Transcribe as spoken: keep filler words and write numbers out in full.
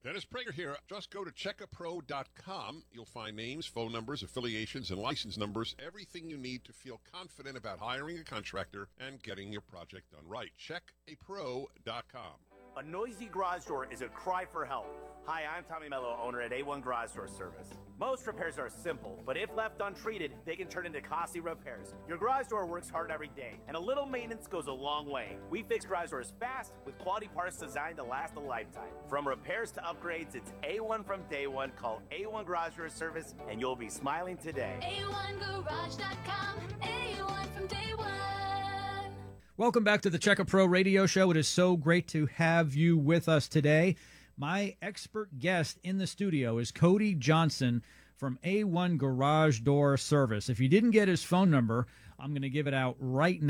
Dennis Prager here. Just go to check a pro dot com. You'll find names, phone numbers, affiliations, and license numbers, everything you need to feel confident about hiring a contractor and getting your project done right. check a pro dot com. A noisy garage door is a cry for help. Hi, I'm Tommy Mello, owner at A one Garage Door Service. Most repairs are simple, but if left untreated, they can turn into costly repairs. Your garage door works hard every day, and a little maintenance goes a long way. We fix garage doors fast with quality parts designed to last a lifetime. From repairs to upgrades, it's A one from day one. Call A one Garage Door Service, and you'll be smiling today. A one garage dot com, A one from day one. Welcome back to the Check a Pro Radio Show. It is so great to have you with us today. My expert guest in the studio is Cody Johnson from A one Garage Door Service. If you didn't get his phone number, I'm going to give it out right now.